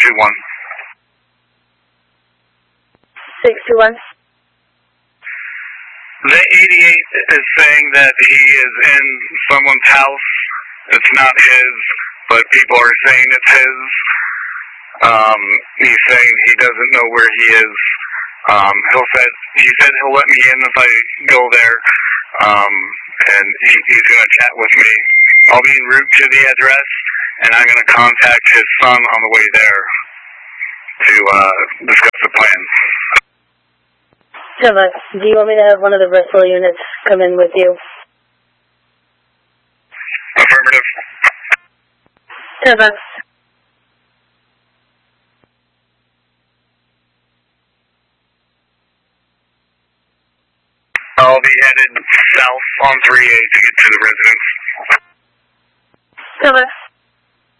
621. 621. The 88 is saying that he is in someone's house. It's not his, but people are saying it's his. He's saying he doesn't know where he is. He said he'll let me in if I go there, and he's going to chat with me. I'll be en route to the address, and I'm going to contact his son on the way there to discuss the plan. Silva, do you want me to have one of the Bristol units come in with you? Affirmative. Silva. I'll be headed south on 3A to get to the residence. Silva.